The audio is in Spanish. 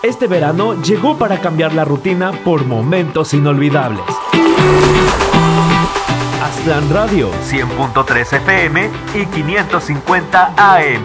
Este verano llegó para cambiar la rutina por momentos inolvidables. Aztlán Radio, 100.3 FM y 550 AM.